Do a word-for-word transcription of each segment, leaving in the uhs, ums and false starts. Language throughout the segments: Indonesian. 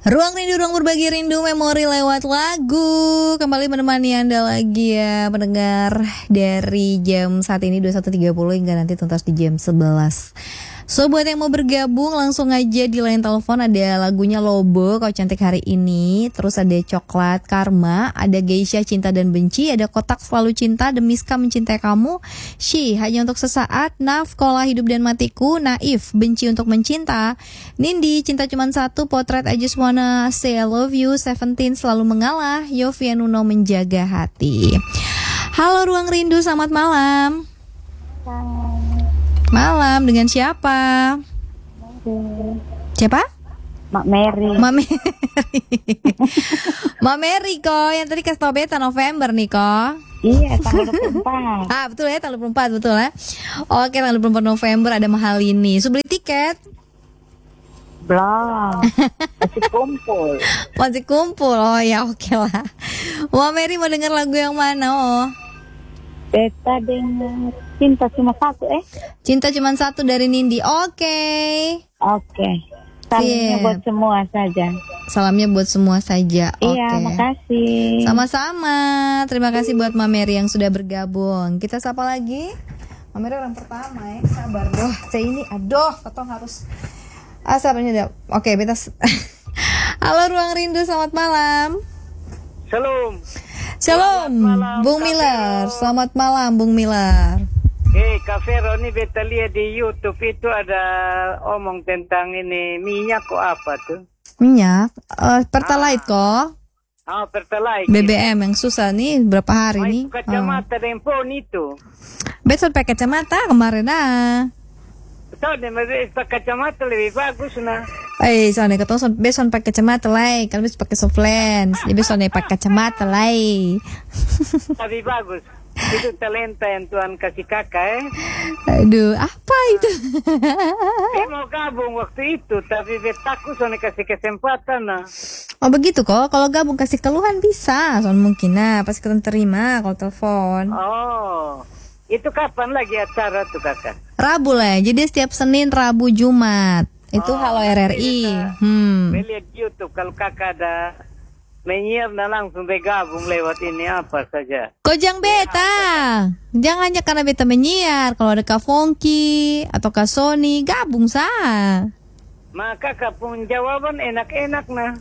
Ruang rindu, ruang berbagi rindu, memori lewat lagu. Kembali menemani Anda lagi ya pendengar, dari jam saat ini dua puluh satu tiga puluh hingga nanti tuntas di jam sebelas. So buat yang mau bergabung langsung aja di line telepon. Ada lagunya Lobo, Kau Cantik Hari Ini. Terus ada Coklat Karma, ada Geisha Cinta dan Benci, ada Kotak Selalu Cinta, Demiska Mencintai Kamu, She Hanya Untuk Sesaat, Naf Kola Hidup dan Matiku, Naif Benci Untuk Mencinta, Nindi Cinta Cuman Satu, Potret I Just Wanna Say I Love You, Seventeen Selalu Mengalah, Yovie Nuno Menjaga Hati. Halo Ruang Rindu, selamat malam. Malam, dengan siapa? Mary. Siapa? Mak Mary. Mak Mary. Mak Mary kok, yang tadi kasih tau beta November nih kok. Iya, tanggal dua puluh empat. Ah, betul ya, tanggal dua puluh empat, betul ya. Oke, tanggal dua puluh empat November ada mahal ini. So beli tiket? Belum. Masih kumpul. Masih kumpul, oh ya oke lah. Mak Mary mau denger lagu yang mana oh? Beta dengar Cinta Cuma Satu eh? Cinta Cuman Satu dari Nindi. Oke. Oke. Salamnya Siap. buat semua saja. Salamnya buat semua saja. Oke. Iya, makasih. Sama-sama. Terima kasih buat Mama Mary yang sudah bergabung. Kita sapa lagi. Mama Mary orang pertama ya. Sabar doh. Saya ini aduh, ketong harus ah sabarnya dah. Oke, beta. Halo Ruang Rindu, selamat malam. Shalom. Shalom, malam, Bung Kak Miller. Vero. Selamat malam, Bung Miller. Eh, Kak Vero, ini beta lihat di YouTube itu ada omong tentang ini minyak kok apa tuh? Minyak, uh, Pertalite kok. Ah, Pertalite. B B M yang susah nih berapa hari Ah, nih? itu kacamata dan phone itu. Besok pakai kacamata kemarin ah. Betul, deh, pakai kacamata lebih bagus nah. Eh, soalnya ketemu son, besok pakai kacamata lah. Kalau besok pakai soft lens, jadi besok pakai kacamata lah. Lebih bagus. Itu talenta yang Tuhan kasih kakak eh. Aduh, apa itu? Dia mau gabung waktu itu, tapi betaku soalnya kasih kesempatan nah. Oh begitu kok. Kalau gabung kasih keluhan bisa, soalnya mungkin nah pasti kita terima kalau telepon. Oh, itu kapan lagi acara tuh kakak? Rabu lah. Jadi setiap Senin, Rabu, Jumat. Itu Oh, Halo R R I. Hmm. Melihat YouTube kalau kakak ada menyiar dan langsung bergabung lewat ini apa saja. Kojang beta. Jangan hanya karena beta menyiar. Kalau ada Kak Fongki atau Kak Sony, gabung sah. Maka kakak pun jawaban enak-enak nah.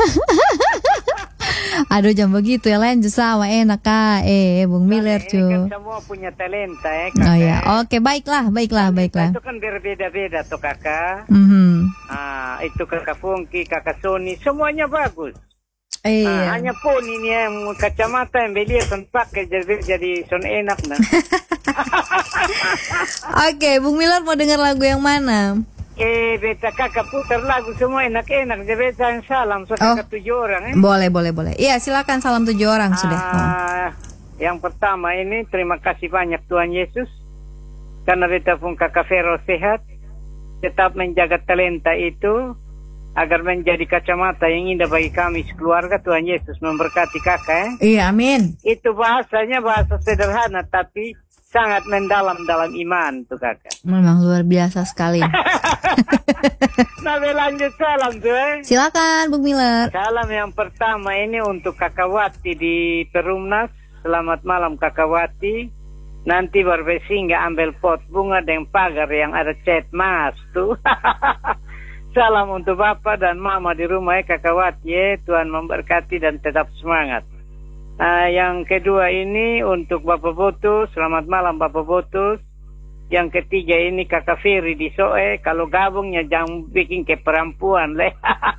Aduh jangan begitu ya, lanjut sama enak kak. Eh Bung Miller Ini cuy. kan semua punya talenta ya kakak. Oh ya, oke baiklah, baiklah, baiklah. Itu kan berbeda-beda tuh kakak. Mhm. Ah, itu kakak Fungki, kakak Sony, semuanya bagus. Ah, Iya. hanya pun ini yang kacamata yang beli son pakai jadi jadi son enak nah. Oke, Bung Miller mau dengar lagu yang mana? Eh, beta kakak putar lagu semua enak-enak. Dia beta yang salam, so Oh. kakak tujuh orang eh. Boleh, boleh, boleh. Iya, silakan salam tujuh orang sudah. Oh. Ah, yang pertama ini terima kasih banyak Tuhan Yesus karena beta pun kakak Vero sehat, tetap menjaga talenta itu agar menjadi kacamata yang indah bagi kami sekeluarga. Tuhan Yesus memberkati kakak eh. Iya, amin. Itu bahasanya bahasa sederhana tapi sangat mendalam dalam iman tuh kakak. Memang luar biasa sekali. Nah, lanjut salam tuh eh. Silakan Bung Miller. Salam yang pertama ini untuk Kakak Wati di Perumnas. Selamat malam Kakak Wati. Nanti berbesinggah ambil pot bunga dan pagar yang ada cat mas tuh. Salam untuk Bapak dan Mama di rumah ya Kakak Wati ya. Tuhan memberkati dan tetap semangat. Nah, yang kedua ini untuk Bapak Botus. Selamat malam Bapak Botus. Yang ketiga ini Kakak Ferry di Soe. Kalau gabungnya jangan bikin ke perempuan leh.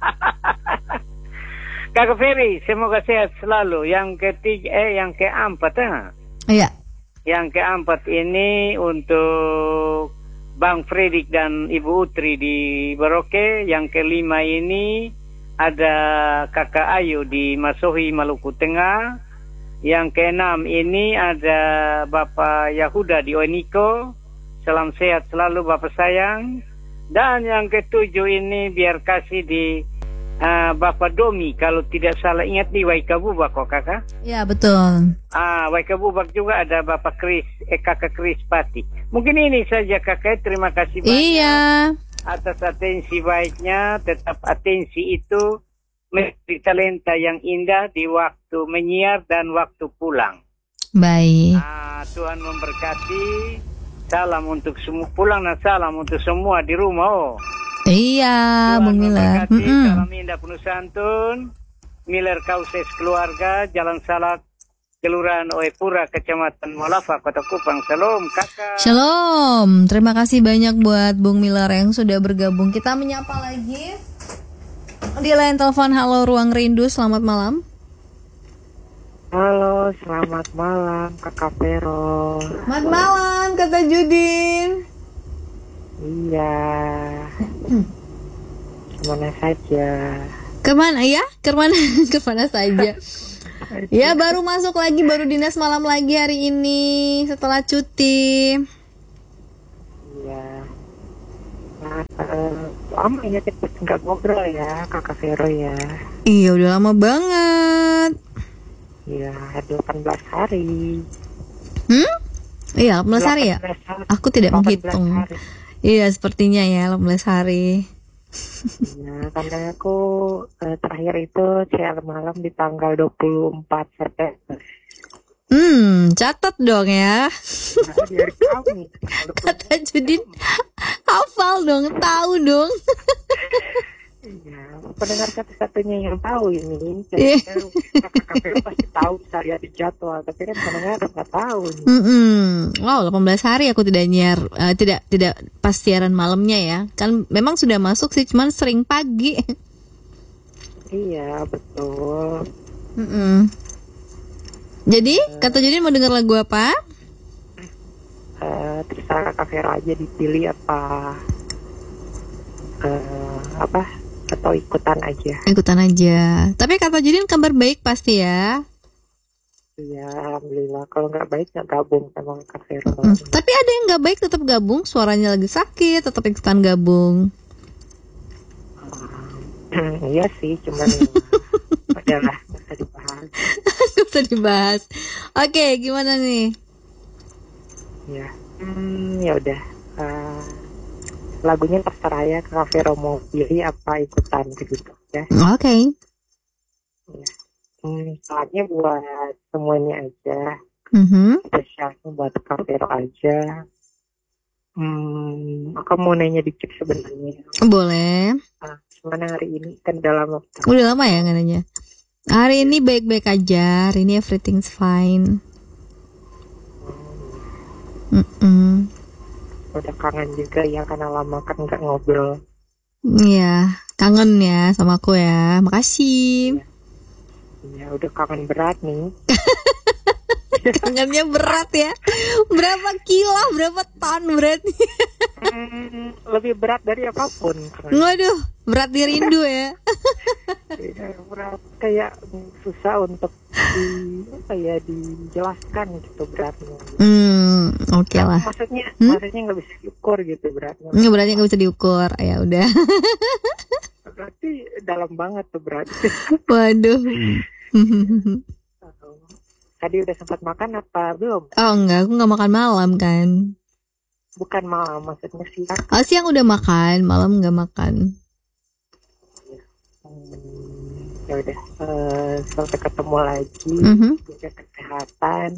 Kakak Ferry, semoga sehat selalu. Yang ketiga, eh yang keempat ah. Iya. Yang keempat ini untuk Bang Fredik dan Ibu Utri di Baroke. Yang kelima ini ada Kakak Ayu di Masohi, Maluku Tengah. Yang keenam ini ada Bapak Yahuda di Oniko. Salam sehat selalu Bapak sayang. Dan yang ketujuh ini biar kasih di uh, Bapak Domi. Kalau tidak salah ingat di Waikabubak kok kakak. Iya betul. Ah, Waikabubak juga ada Bapak Kris, eh kakak Kris Pati. Mungkin ini saja kakak. Terima kasih banyak. Iya. Atas atensi baiknya. Tetap atensi itu menjadi talenta yang indah di waktu menyiar dan waktu pulang. Baik. Ah, Tuhan memberkati. Salam untuk semua pulang dan salam untuk semua di rumah. Oh. Iya, Tuhan Bung Miller. memberkati. Mm-mm. Salam indah penuh santun. Miller Kauses keluarga, Jalan Salak, Kelurahan Oepura, Kecamatan Molafa, Kota Kupang. Shalom, kakak. Shalom. Terima kasih banyak buat Bung Miller yang sudah bergabung. Kita menyapa lagi di line telepon. Halo Ruang Rindu, selamat malam. Halo, selamat malam Kakak Vero. Selamat malam, kata Judin. Iya. Kemana saja? Kemana ya? Kemana? Kemana saja? Ya, baru masuk lagi, baru dinas malam lagi hari ini setelah cuti. Iya. Nah, uh, lama ya kita nggak ngobrol ya Kakak Vero ya. Iya, udah lama banget. Iya, delapan belas hari. Hmm? Iya, delapan belas hari ya? delapan belas hari. Aku tidak delapan belas menghitung. hari. Iya, sepertinya ya delapan belas hari. Iya, karena aku uh, terakhir itu siaran malam di tanggal dua puluh empat September. Hmm, catat dong ya. Nah, di hari Kamis. Kata Judin, hafal dong, tahu dong. Iya, pendengar satu-satunya yang tahu ini. Iya. Jadi kakak Vero pasti tahu saya di jadwal, tapi kan pendengar nggak tahu. nih. Mm-mm. Wow, delapan belas hari aku tidak nyiar, eh, tidak tidak pas siaran malamnya ya. Kan memang sudah masuk sih, cuman sering pagi. Iya, betul. Mm-mm. Jadi, kata Judin mau dengar lagu apa? Uh, terserah kakak Vero aja dipilih apa uh, apa atau ikutan aja. Ikutan aja. Tapi kata Judin kabar baik pasti ya. Iya, alhamdulillah. Kalau nggak baik nggak gabung sama kakak Vero. Hmm. Tapi ada yang nggak baik tetap gabung, suaranya lagi sakit tetap ikutan gabung. Uh, iya sih, cuman ya, udahlah nggak usah dibahas. Gak usah dibahas. Oke, gimana nih? Ya, hmm, ya udah. Uh, lagunya terserah ya, kakak Vero mau pilih apa ikutan gitu ya. Oke. Ya. Hmm, soalnya buat semuanya aja, Mhm. spesialnya buat kakak Vero aja. Hmm, aku mau nanya dikit sebenarnya. Boleh. Ah, gimana hari ini kan dalam waktu Udah lama ya nggak nanya. Hari ini baik-baik aja. Hari ini everything's fine. Mm-mm. udah kangen juga ya karena lama kan nggak ngobrol. Iya, kangen ya sama aku ya. Makasih. Ya udah kangen berat nih. Kangennya berat ya. Berapa kilo, berapa ton beratnya? Hmm, lebih berat dari apapun. Waduh, berat di rindu ya. Ya, berat kayak susah untuk di apa ya dijelaskan gitu beratnya. Hmm, oke okay lah. Maksudnya, Hmm? maksudnya nggak bisa diukur gitu beratnya. Nggak, beratnya nggak bisa diukur. Ya udah. Berarti dalam banget tuh berat. Waduh. Tadi udah sempat makan apa belum? Oh enggak, aku nggak makan malam kan. Bukan malam, maksudnya siang. Oh, siang udah makan, malam nggak makan. Hmm, ya udah, uh, sampai ketemu lagi. Mhm. Jaga kesehatan.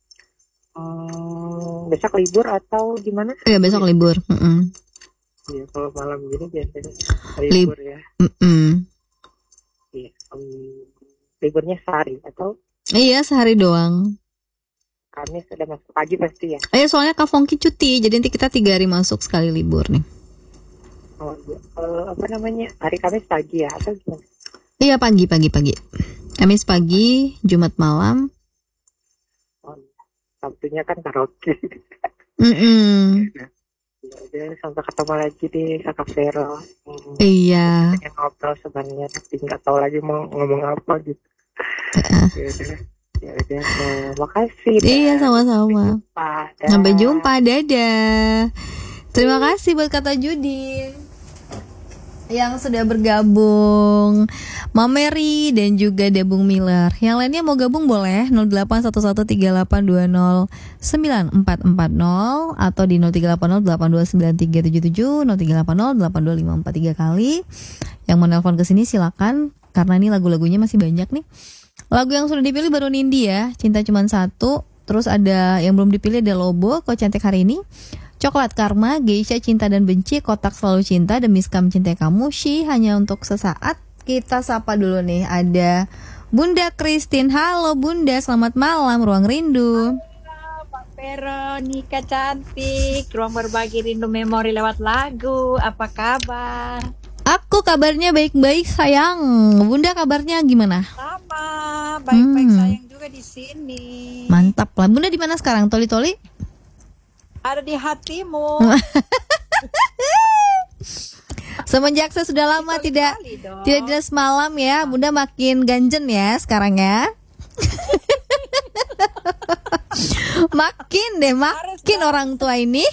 Hmm, besok libur atau gimana? Iya, besok libur. Mm-mm. Iya, kalau malam gini biasanya Lib- libur ya. Mm-mm. Iya, um, liburnya sehari atau Iya, sehari doang. Kamis sudah masuk pagi pasti ya. Eh, soalnya Kak Fongki cuti, jadi nanti kita tiga hari masuk sekali libur nih. Oh, iya. Uh, apa namanya? Hari Kamis pagi ya atau gimana? Iya, pagi, pagi, pagi. Kamis pagi, Jumat malam. Oh, Sabtunya kan karaoke. Mm-mm. Ya udah, sampai ketemu lagi di Kakak Vero. Hmm, Iya. pengen ngobrol sebenarnya tapi nggak tahu lagi mau ngomong apa gitu. Ya udah, ya udah. eh, makasih. Iya, Dan sama-sama. Sampai jumpa. Sampai jumpa, dadah. Terima kasih buat kata Judin yang sudah bergabung, Mama Mary dan juga Debung Miller. Yang lainnya mau gabung boleh nol delapan satu satu tiga delapan dua nol sembilan empat empat nol atau di nol tiga delapan nol delapan dua sembilan tiga tujuh tujuh, nol tiga delapan nol delapan dua lima empat tiga kali. Yang mau nelpon ke sini silakan. karena ini lagu-lagunya masih banyak nih. Lagu yang sudah dipilih baru Nindi ya, Cinta Cuman Satu. Terus ada yang belum dipilih, ada Lobo, Kau Cantik Hari Ini, Coklat Karma, Geisha Cinta dan Benci, Kotak Selalu Cinta, Demi Ska Mencintai Kamu, She Hanya Untuk Sesaat. Kita sapa dulu nih, ada Bunda Christine. Halo Bunda, selamat malam, Ruang Rindu. Pak Veronica cantik, Ruang Berbagi Rindu Memori lewat lagu. Apa kabar? Aku kabarnya baik-baik sayang. Bunda kabarnya gimana? Sama, baik-baik Hmm. sayang juga di sini. Mantap lah. Bunda di mana sekarang? Toli-toli? Ada di hatimu. Semenjak saya sudah lama Toli-toli tidak dong. tidak dinas malam ya, Bunda makin ganjen ya sekarang ya. Makin deh, makin orang tua ini.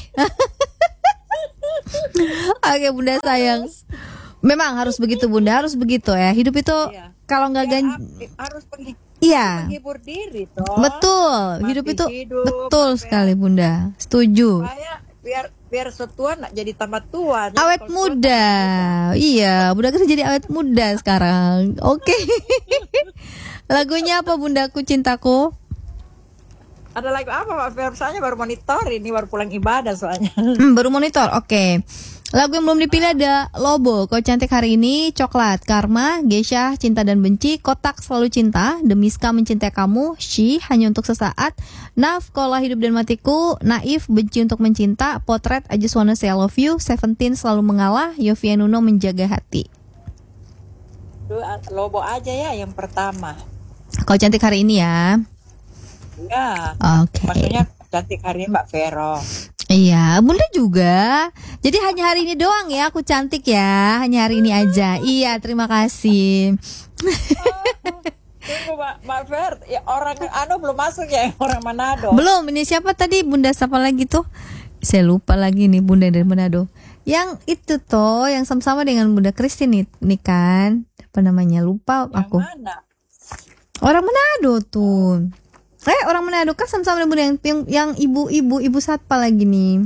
Oke Bunda sayang. Memang harus begitu Bunda, harus begitu ya. Hidup itu Iya. kalau nggak Ya, gan, ap- harus penghi- iya menghibur diri toh. betul. Masih Hidup itu hidup, betul apa ya. sekali Bunda. Setuju. Supaya biar biar setua nak jadi tambah tua. Jadi Awet kalau tua muda, iya. Bunda kan jadi awet muda sekarang. Oke. Lagunya apa Bundaku Cintaku? ada lagu apa Pak Fer? Soalnya baru monitor ini, baru pulang ibadah soalnya. Hmm, baru monitor. Oke. Lagu yang belum dipilih ada Lobo, Kau Cantik Hari Ini, Coklat, Karma, Geisha, Cinta dan Benci, Kotak Selalu Cinta, Demi Ska Mencintai Kamu, She Hanya Untuk Sesaat, Naf, Kaulah Hidup dan Matiku, Naif, Benci Untuk Mencinta, Potret, I Just Wanna Say I Love You, Seventeen Selalu Mengalah, Yovie Nuno Menjaga Hati. Duh, Lobo aja ya yang pertama. Kau Cantik Hari Ini ya. Ya. Oke. Maksudnya cantik hari ini Mbak Vero. Iya, Bunda juga. Jadi hanya hari ini doang ya aku cantik ya. Hanya hari ini aja. Iya, terima kasih. Tunggu Mbak, Mbak Ver, ya orang anu belum masuk ya, orang Manado. Belum, ini siapa tadi? Bunda siapa lagi tuh? Saya lupa lagi nih Bunda dari Manado. Yang itu toh, yang sama-sama dengan Bunda Christine nih kan. Apa namanya? Lupa Yang aku. mana? Orang Manado tuh. Eh, orang Manado kan sama-sama dengan Bunda yang, yang yang ibu-ibu, ibu siapa lagi nih?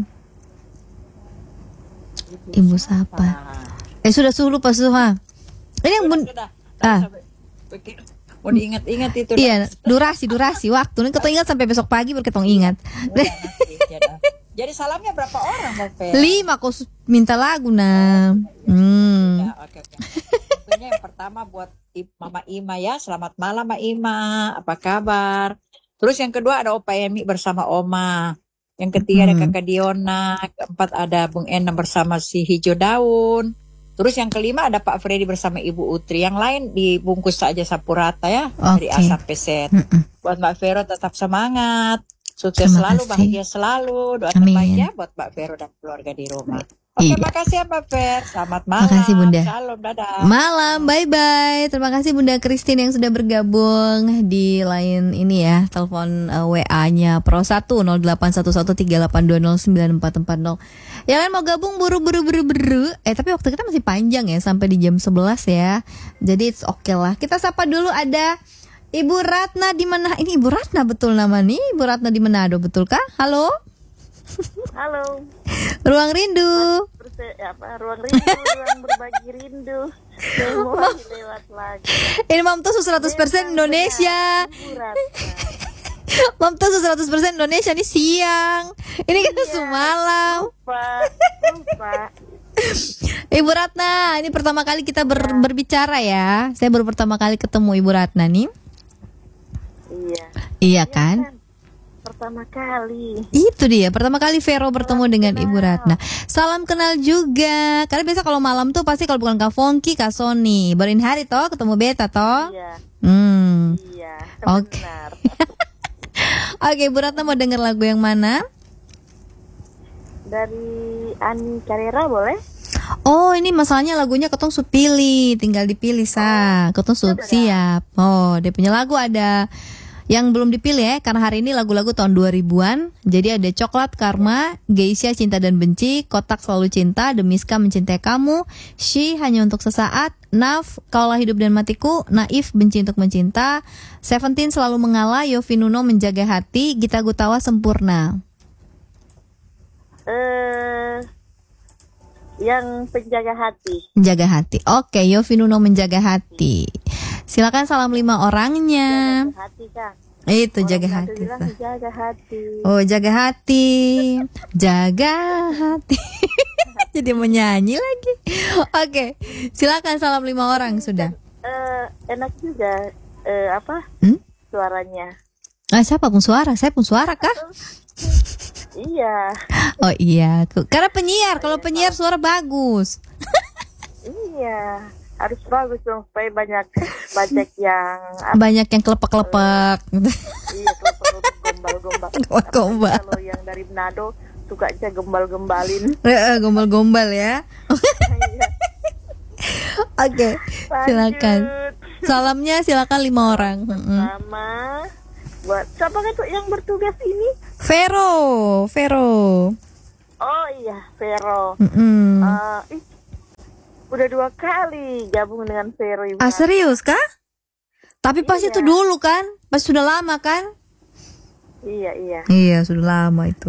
Ibu siapa? Eh sudah suruh lupa suha. Ini yang Bun Sudah, ah. sampai pikir, mau diingat-ingat itu. Iya, durasi durasi waktu. Ini kita ingat sampai besok pagi baru kita ingat. Udah, nanti, jadi, jadi salamnya berapa orang Mbak Ver? Lima kau su- minta lagu nah. Hmm. Ya, oke oke. Tentunya yang pertama buat I- Mama Ima ya, selamat malam Mama Ima, apa kabar? Terus yang kedua ada Opa Emi bersama Oma. Yang ketiga ada Hmm. Kakak Diona. Keempat ada Bung Endang bersama si Hijau Daun. Terus yang kelima ada Pak Freddy bersama Ibu Utri. Yang lain dibungkus saja sapu rata ya, dari A Oke. sampai Z. Mm-mm. Buat Mbak Vero tetap semangat. Sukses Terima selalu, kasih. bahagia selalu. Doa Amin. terbaik ya buat Mbak Vero dan keluarga di rumah. Oke, Iya. makasih ya Mbak Ver. Selamat malam. Makasih, Bunda. Shalom, dadah. Malam, bye bye. Terima kasih Bunda Christine yang sudah bergabung di line ini ya. Telepon uh, W A-nya Pro satu nol delapan satu satu tiga delapan dua nol sembilan empat empat nol. Yang lain mau gabung buru buru buru buru. Eh tapi waktu kita masih panjang ya sampai di jam sebelas ya. Jadi it's okay lah. Kita sapa dulu ada Ibu Ratna di mana? Ini Ibu Ratna betul nama nih. Ibu Ratna di Manado betul kah? Halo. Halo, Ruang Rindu. Perse- apa, ruang rindu, ruang berbagi rindu, memori lewat lagu. Ini Mam Tusu seratus persen Indonesia. Ibu Ratna. Mam Tusu seratus persen Indonesia nih siang. Ini kan Iya. semalam. Lupa, lupa. Ibu Ratna, ini pertama kali kita ber- berbicara ya. Saya baru pertama kali ketemu Ibu Ratna nih. Iya. Iya kan? Pertama kali. Itu dia, pertama kali Vero bertemu dengan Ibu Ratna. Salam kenal juga. Karena biasa kalau malam tuh pasti kalau bukan Kak Fongki, Kak Sony. Baru ini hari toh ketemu Beta toh. Iya, Hmm. iya. Oke. Benar. Oke, Ibu Ratna mau denger lagu yang mana? Dari Ani Carrera boleh? Oh, ini masalahnya lagunya ketong su pilih, tinggal dipilih sa. Ketong su siap. Oh, dia punya lagu ada yang belum dipilih ya, karena hari ini lagu-lagu tahun dua ribuan. Jadi ada Coklat, Karma, Geisha, Cinta dan Benci, Kotak Selalu Cinta, Demi Ska Mencintai Kamu, She Hanya Untuk Sesaat, Naf, Kaulah Hidup dan Matiku, Naif, Benci Untuk Mencinta, Seventeen Selalu Mengalah, Yovie Nuno Menjaga Hati, Gita Gutawa Sempurna. Eh, yang penjaga hati. Menjaga Hati. Oke, Yovie Nuno Menjaga Hati. Silakan salam lima orangnya. Jaga hati, Kang. Itu Orang jaga Manado hati. bilang jaga hati. Oh, jaga hati. Jaga hati. Jadi menyanyi lagi. Oke, silakan salam lima orang sudah. Eh, enak juga eh, apa Hmm? suaranya. Ah, siapa pun suara? Saya pun suara kah? Iya, Oh iya, karena penyiar. Kalau penyiar suara bagus. iya. Harus bagus dong supaya banyak banyak yang apa, Banyak yang kelepek-kelepek. iya kelepek-kelepek, gombal-gombal. Gombal-gombal. Apalagi kalau yang dari Manado suka aja gombal-gembalin. Eh, Gombal-gombal ya. Iya. Oke, silakan. Lanjut. Salamnya silakan lima orang. Mm-mm. Sama buat siapa kan tuh yang bertugas ini? Vero, Vero. Oh iya, Vero. Mm-mm. Eh, ih, udah dua kali gabung dengan Vero Ibu. Ah, serius kah? Tapi pas Iya. itu dulu kan? Pas sudah lama kan? Iya, iya. Iya, sudah lama itu.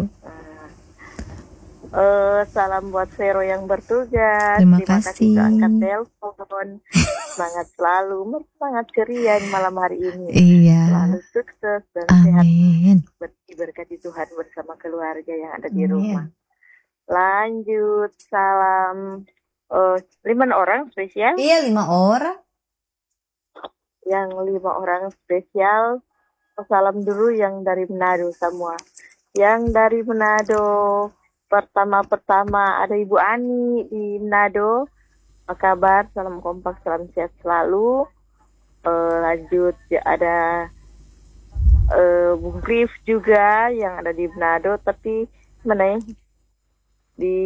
Eh, salam buat Vero yang bertugas. Terima kasih kasih. sudah angkat telepon. Semangat selalu, semangat ceria di malam hari ini. Iya. Selalu sukses dan sehat. Amin. Diberkati Tuhan bersama keluarga yang ada di Amin. rumah. Lanjut, salam eh, lima orang spesial. Iya, lima orang. Yang lima orang spesial, salam dulu yang dari Manado semua. Yang dari Manado pertama-pertama ada Ibu Ani di Manado. Apa kabar? Salam kompak, salam sehat selalu. Eh, lanjut ya, ada eh, Bung Rif juga yang ada di Manado, tapi mana ya? Di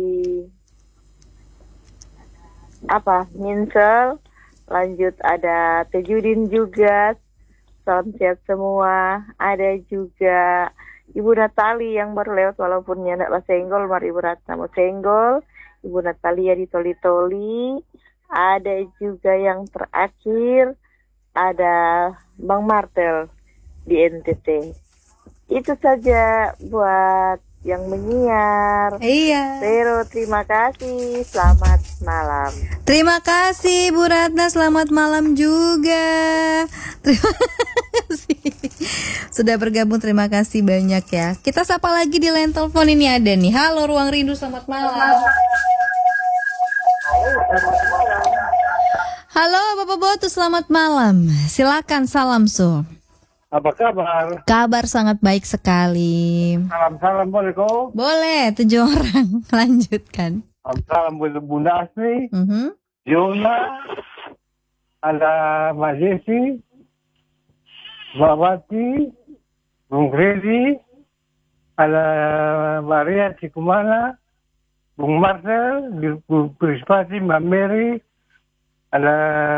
apa? Minsel. Lanjut ada Tejudin juga. Salam sehat semua. Ada juga Ibu Natali yang baru lewat walaupun ya tidak senggol, mari Ibu Ratna mau senggol. Ibu Natalia di Toli-Toli. Ada juga yang terakhir ada Bang Martel di N T T. Itu saja buat yang menyiar. Iya. Vero, terima kasih. Selamat malam. Terima kasih Bu Ratna, selamat malam juga. Terima kasih sudah bergabung, terima kasih banyak ya. Kita sapa lagi di line telepon, ini ada nih. Halo Ruang Rindu, selamat malam. Halo Bapak Botu, selamat malam. Silakan salam Su. Apa kabar? Kabar sangat baik sekali. Salam-salam boleh kok? Boleh, tujuh orang. Lanjutkan. Salam-salam buat Bunda Asri, Mhm. Yona, ada Mbak Desi, Mbak Wati, Bung Redi, ada Maria Cikumana, Bung Marcel, Bung Prispati, Mbak Mary, ada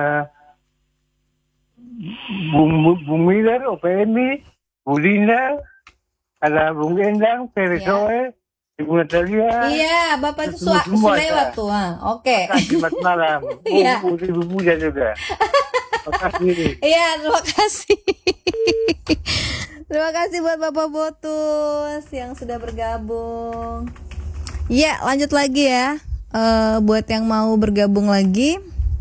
Bung, Bung Miller, O P M I, Bu Linda, ada Bung Endang, Perisoe, Ibu Natalia. Iya, Bapak itu Semua- su- semua lewat ya. tuh. ah. Oke. Selamat malam. Iya. Bu, Ibu Puja juga. Terima kasih. Iya, terima kasih. Terima kasih buat Bapak Botus yang sudah bergabung. Iya, lanjut lagi ya. Eh, buat yang mau bergabung lagi,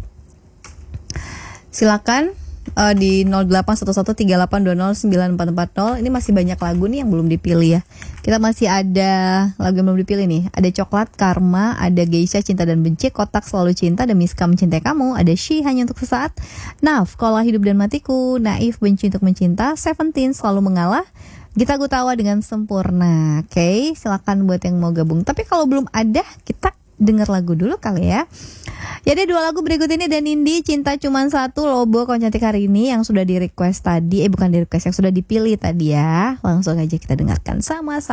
silakan eh, di nol delapan satu satu tiga delapan dua nol sembilan empat empat nol. Ini masih banyak lagu nih yang belum dipilih ya. Kita masih ada lagu yang belum dipilih nih. Ada Coklat, Karma, ada Geisha, Cinta dan Benci, Kotak, Selalu Cinta, ada Miska, Mencintai Kamu, ada She, Hanya Untuk Sesaat, Naf, Kola, Hidup dan Matiku, Naif, Benci Untuk Mencinta, Seventeen, Selalu Mengalah, Gita Gutawa dengan Sempurna. Oke, okay, silakan buat yang mau gabung. Tapi kalau belum ada, kita dengar lagu dulu kali ya. Ya ada dua lagu berikut ini, dan Nindi, Cinta Cuman Satu, Lobo, Kawan Cantik Hari Ini yang sudah di request tadi. Eh bukan di request, yang sudah dipilih tadi ya. Langsung aja kita dengarkan sama-sama.